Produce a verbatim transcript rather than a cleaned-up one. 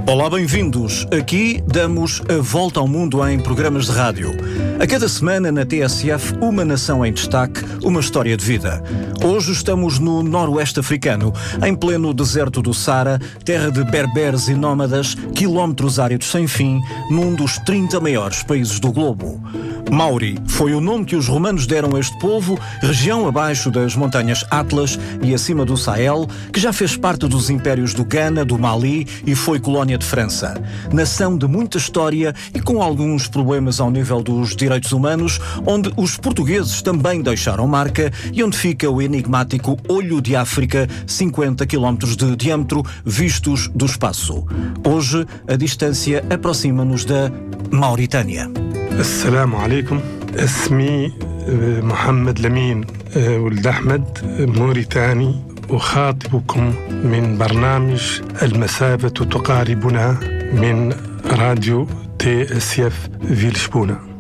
Olá, bem-vindos. Aqui damos a volta ao mundo em programas de rádio. A cada semana na T S F, uma nação em destaque, uma história de vida. Hoje estamos no noroeste africano, em pleno deserto do Saara, terra de berberes e nómadas, quilómetros áridos sem fim, num dos trinta maiores países do globo. Mauri foi o nome que os romanos deram a este povo, região abaixo das montanhas Atlas e acima do Sahel, que já fez parte dos impérios do Ghana, do Mali e foi colónia de França. Nação de muita história e com alguns problemas ao nível dos direitos humanos, onde os portugueses também deixaram marca e onde fica o enigmático Olho de África, cinquenta quilómetros de diâmetro, vistos do espaço. Hoje, a distância aproxima-nos da Mauritânia. السلام عليكم. اسمي محمد لمين ولد أحمد، موريتاني، أخاطبكم من برنامج المسافة تقاربنا من راديو تي اس اف في لشبونة.